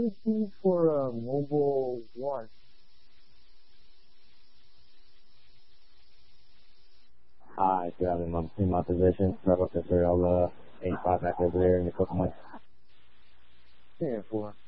the keys for mobile 1? I still have in my possession. Right up there, I'll 85 back over there in a couple months. 10-4.